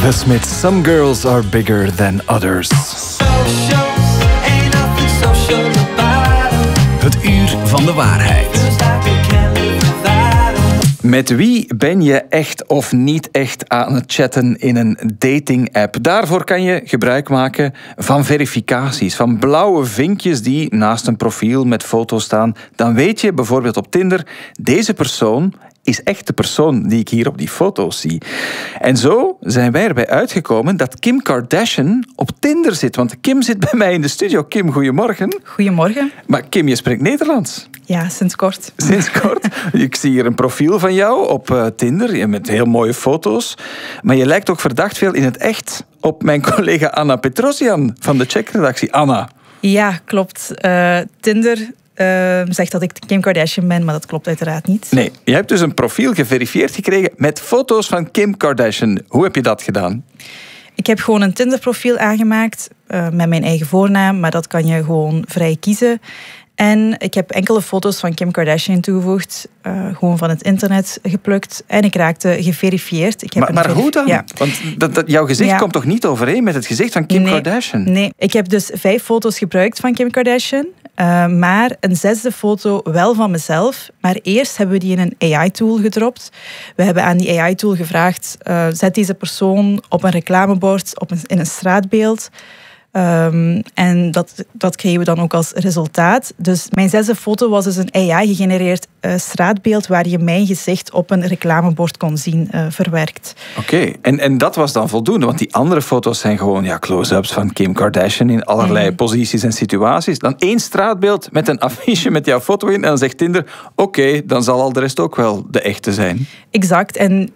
The Smiths, Some Girls Are Bigger Than Others. Het uur van de waarheid. Met wie ben je echt of niet echt aan het chatten in een dating-app? Daarvoor kan je gebruik maken van verificaties, van blauwe vinkjes die naast een profiel met foto's staan. Dan weet je bijvoorbeeld op Tinder, deze persoon is echt de persoon die ik hier op die foto's zie. En zo zijn wij erbij uitgekomen dat Kim Kardashian op Tinder zit. Want Kim zit bij mij in de studio. Kim, goedemorgen. Goedemorgen. Maar Kim, je spreekt Nederlands. Ja, sinds kort. Sinds kort. Ik zie hier een profiel van jou op Tinder met heel mooie foto's. Maar je lijkt ook verdacht veel in het echt op mijn collega Anna Petrosian van de Check-redactie. Anna. Ja, klopt. Tinder zegt dat ik Kim Kardashian ben, maar dat klopt uiteraard niet. Nee, je hebt dus een profiel geverifieerd gekregen met foto's van Kim Kardashian. Hoe heb je dat gedaan? Ik heb gewoon een Tinder-profiel aangemaakt met mijn eigen voornaam, maar dat kan je gewoon vrij kiezen. En ik heb enkele foto's van Kim Kardashian toegevoegd, gewoon van het internet geplukt. En ik raakte geverifieerd. Ik heb maar hoe dan? Ja. Want jouw gezicht komt toch niet overeen met het gezicht van Kim Kardashian? Nee, ik heb dus 5 foto's gebruikt van Kim Kardashian. Maar een 6e foto wel van mezelf. Maar eerst hebben we die in een AI-tool gedropt. We hebben aan die AI-tool gevraagd, zet deze persoon op een reclamebord in een straatbeeld. En dat kregen we dan ook als resultaat. Dus mijn 6e foto was dus een AI-gegenereerd straatbeeld waar je mijn gezicht op een reclamebord kon zien verwerkt. Oké, en dat was dan voldoende, want die andere foto's zijn gewoon close-ups van Kim Kardashian in allerlei posities en situaties. Dan 1 straatbeeld met een affiche met jouw foto in en dan zegt Tinder, oké, dan zal al de rest ook wel de echte zijn. Exact, en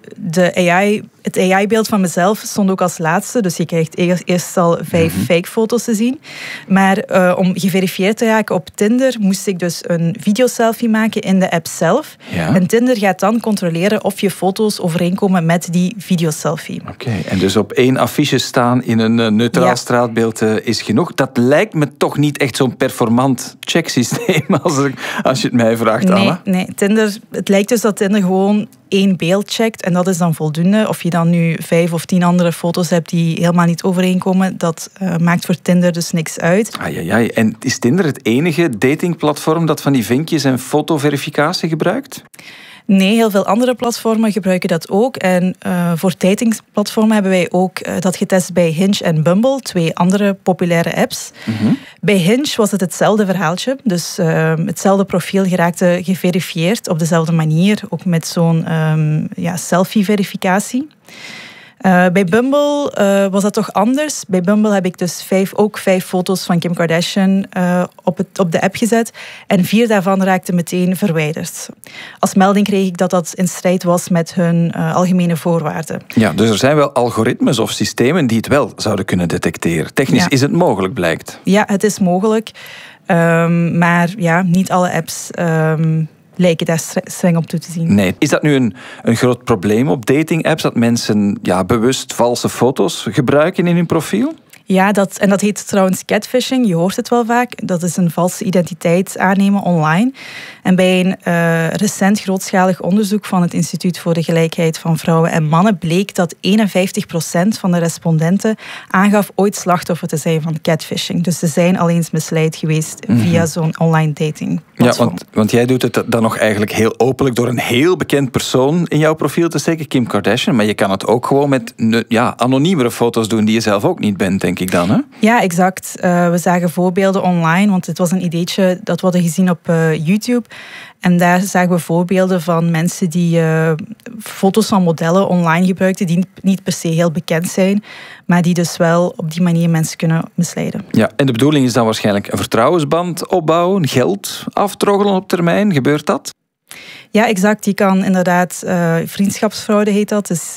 het AI-beeld van mezelf stond ook als laatste, dus je krijgt eerst al 5 fake foto's te zien. Maar om geverifieerd te raken op Tinder moest ik dus een videoselfie maken in de app zelf. Ja. En Tinder gaat dan controleren of je foto's overeenkomen met die videoselfie. Oké, en dus op 1 affiche staan in een neutraal straatbeeld is genoeg. Dat lijkt me toch niet echt zo'n performant checksysteem als je het mij vraagt, Anna. Nee, Tinder, het lijkt dus dat Tinder gewoon 1 beeld checkt en dat is dan voldoende. Of je dan nu 5 of 10 andere foto's hebt die helemaal niet overeenkomen, dat maakt voor Tinder dus niks uit. Ai. En is Tinder het enige datingplatform dat van die vinkjes en fotoverificatie gebruikt? Nee, heel veel andere platformen gebruiken dat ook. En voor datingplatformen hebben wij ook dat getest bij Hinge en Bumble, 2 andere populaire apps. Bij Hinge was het hetzelfde verhaaltje. Dus hetzelfde profiel geraakte geverifieerd op dezelfde manier, ook met zo'n selfie-verificatie. Bij Bumble was dat toch anders. Bij Bumble heb ik dus 5 foto's van Kim Kardashian op de app gezet. En 4 daarvan raakten meteen verwijderd. Als melding kreeg ik dat in strijd was met hun algemene voorwaarden. Ja, dus er zijn wel algoritmes of systemen die het wel zouden kunnen detecteren. Technisch is het mogelijk, blijkt. Ja, het is mogelijk. Maar niet alle apps lijken daar streng op toe te zien. Nee. Is dat nu een groot probleem op dating-apps, dat mensen bewust valse foto's gebruiken in hun profiel? Ja, dat heet trouwens catfishing. Je hoort het wel vaak. Dat is een valse identiteit aannemen online. En bij een recent grootschalig onderzoek van het Instituut voor de Gelijkheid van Vrouwen en Mannen bleek dat 51% van de respondenten aangaf ooit slachtoffer te zijn van catfishing. Dus ze zijn al eens misleid geweest via zo'n online dating platform. Ja, want jij doet het dan nog eigenlijk heel openlijk door een heel bekend persoon in jouw profiel te steken, Kim Kardashian. Maar je kan het ook gewoon met anoniemere foto's doen die je zelf ook niet bent, denk ik dan, hè? Ja, exact. We zagen voorbeelden online, want het was een ideetje dat we hadden gezien op YouTube. En daar zagen we voorbeelden van mensen die foto's van modellen online gebruikten, die niet per se heel bekend zijn, maar die dus wel op die manier mensen kunnen misleiden. Ja, en de bedoeling is dan waarschijnlijk een vertrouwensband opbouwen, geld aftroggelen op termijn. Gebeurt dat? Ja, exact. Je kan inderdaad, vriendschapsfraude heet dat. Dus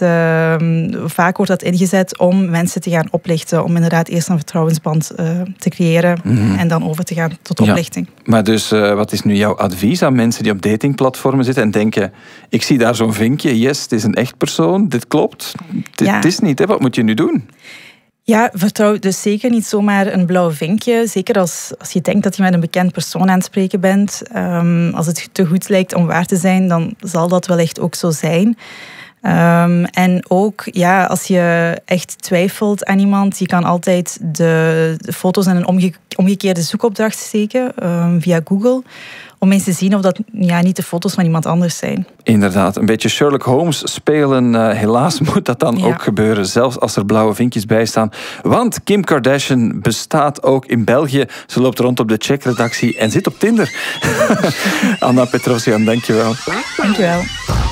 vaak wordt dat ingezet om mensen te gaan oplichten. Om inderdaad eerst een vertrouwensband te creëren en dan over te gaan tot oplichting. Ja. Maar dus, wat is nu jouw advies aan mensen die op datingplatformen zitten en denken, ik zie daar zo'n vinkje, yes, het is een echt persoon, dit klopt. Dit is niet, hè? Wat moet je nu doen? Ja, vertrouw dus zeker niet zomaar een blauw vinkje. Zeker als je denkt dat je met een bekend persoon aan het spreken bent. Als het te goed lijkt om waar te zijn, dan zal dat wellicht ook zo zijn. En ook, als je echt twijfelt aan iemand, je kan altijd de foto's in een omgekeerde zoekopdracht steken via Google, om eens te zien of dat niet de foto's van iemand anders zijn. Inderdaad, een beetje Sherlock Holmes spelen. Helaas moet dat dan ook gebeuren, zelfs als er blauwe vinkjes bij staan. Want Kim Kardashian bestaat ook in België. Ze loopt rond op de Check-redactie en zit op Tinder. Anna Petrosian, dankjewel. Dankjewel.